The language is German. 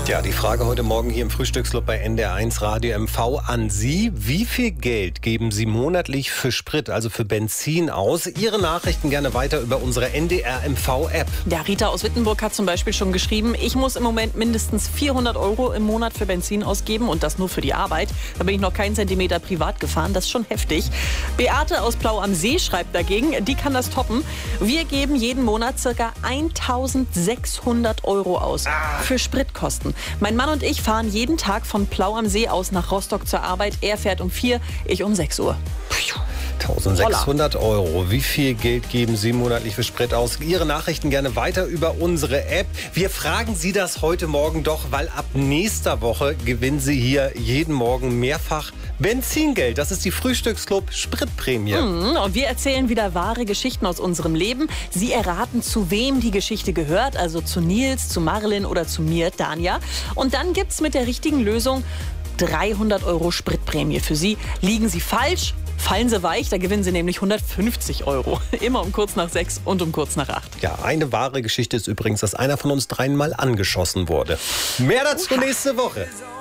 Ja, die Frage heute Morgen hier im Frühstücksclub bei NDR1 Radio MV an Sie. Wie viel Geld geben Sie monatlich für Sprit, also für Benzin aus? Ihre Nachrichten gerne weiter über unsere NDR MV App. Ja, Rita aus Wittenburg hat zum Beispiel schon geschrieben, ich muss im Moment mindestens 400 € im Monat für Benzin ausgeben und das nur für die Arbeit. Da bin ich noch keinen Zentimeter privat gefahren, das ist schon heftig. Beate aus Plau am See schreibt dagegen, die kann das toppen. Wir geben jeden Monat ca. 1.600 € aus für Spritkosten. Mein Mann und ich fahren jeden Tag von Plau am See aus nach Rostock zur Arbeit. Er fährt um 4, ich um 6 Uhr. 1.600 €. Wie viel Geld geben Sie monatlich für Sprit aus? Ihre Nachrichten gerne weiter über unsere App. Wir fragen Sie das heute Morgen doch, weil ab nächster Woche gewinnen Sie hier jeden Morgen mehrfach Benzingeld. Das ist die Frühstücksclub Spritprämie. Und wir erzählen wieder wahre Geschichten aus unserem Leben. Sie erraten, zu wem die Geschichte gehört, also zu Nils, zu Marlin oder zu mir, Danja. Und dann gibt's mit der richtigen Lösung 300 € Spritprämie für Sie. Liegen Sie falsch, fallen Sie weich, da gewinnen Sie nämlich 150 €. Immer um kurz nach 6 und um kurz nach 8. Ja, eine wahre Geschichte ist übrigens, dass einer von uns dreimal angeschossen wurde. Mehr dazu nächste Woche.